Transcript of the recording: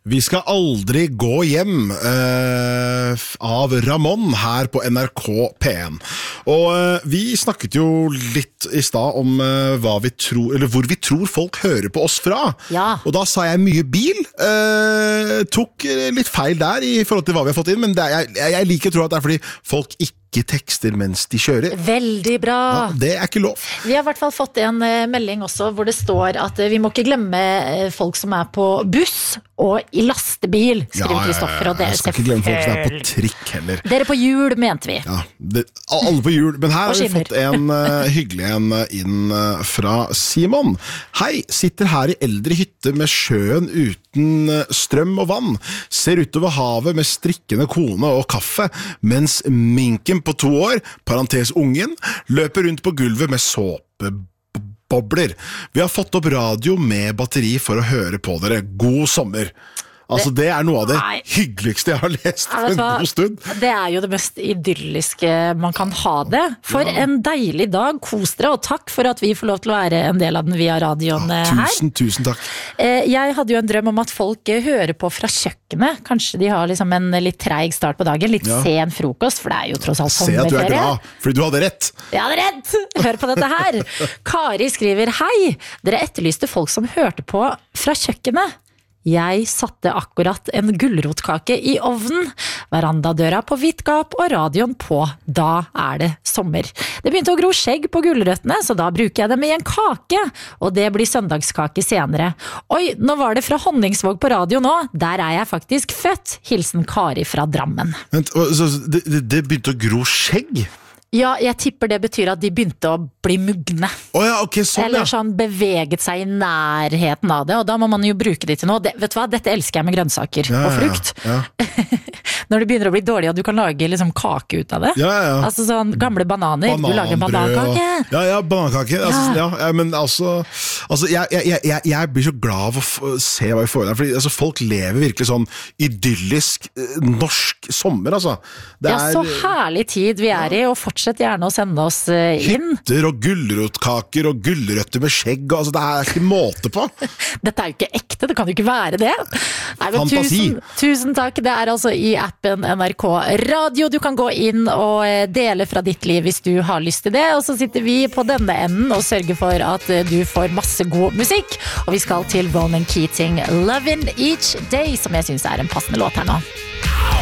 Vi skal aldri gå hjem av Ramón her på NRK P1. Og vi snakket jo litt i stad om hva vi tror, eller hvor vi tror folk hører på oss fra. Ja. Og da sa jeg mye bil. Tok litt feil der i forhold til hva vi har fått inn, men jeg liker å tro at det er fordi folk ikke tekster mens de kjører. Veldig bra. Ja, det er ikke lov. Vi har I hvert fall fått en melding også hvor det står at vi må ikke glemme folk som er på buss og I lastebil, skriver Kristoffer. Og jeg skal ikke glemme folk som er på trikk heller. Dere på hjul, mente vi. Ja, alle på hjul. Men her har vi fått en hyggelig en inn fra Simon. Hei, sitter her I eldre hytte med sjøen uten strøm og vann. Ser utover havet med strikkende kone og kaffe, mens minken på 2 år, parentes ungen, løper rundt på gulvet med såpebobler. Vi har fått opp radio med batteri for å høre på dere. God sommer! Altså, det noe av det hyggeligste jeg har lest for en god stund. Det jo det mest idylliske man kan ha det. For en deilig dag, kos dere, og takk for at vi får lov til å være en del av den via radioen her. Tusen takk. Jeg hadde jo en drøm om at folk hører på fra kjøkkenet. Kanskje de har liksom en litt treig start på dagen, litt sen frokost, for det jo tross alt sommerferie. Se at du glad, fordi du hadde rett. Jeg hadde rett! Hør på dette her. Kari skriver, hei, dere etterlyste folk som hørte på fra kjøkkenet. Jeg satte akkurat en gulrotkake I ovnen, verandadøra på vidt gap og radioen på. Da det sommer. Det begynte å gro skjegg på gulrøttene, så da bruker jeg dem I en kake, og det blir søndagskake senere. Oi, nå var det fra Honningsvåg på radio nå. Der jeg faktisk født. Hilsen Kari fra Drammen. Vent, så det begynte å gro skjegg? Ja, jeg tipper det betyr at de begynte å bli mugne. Ok, sånn, Eller sånn beveget seg I nærheten av det, og da må man jo bruke det til noe. Vet du hva, dette elsker jeg med grønnsaker og frukt. Ja. Når det begynner å bli dårlig, og du kan lage liksom kake ut av det. Ja. Altså sånn gamle bananer, du lager en banankake. Ja, banankake. Men jeg blir så glad av å se hva vi får der, fordi folk lever virkelig sånn idyllisk norsk sommer, altså. Det så herlig tid vi I, og fortsett gjerne å sende oss inn. Hytter og gulrotkaker og gulrøtter med skjegg, altså det ikke måte på. Dette jo ikke ekte, det kan jo ikke være det. Nei, men Fantasi. Tusen takk, det altså I appen NRK Radio. Du kan gå inn og dele fra ditt liv hvis du har lyst til det, og så sitter vi på denne enden og sørger for at du får masse god musikk, og vi skal til Ronan Keating, Lovin' Each Day, som jeg synes en passende låt her nå.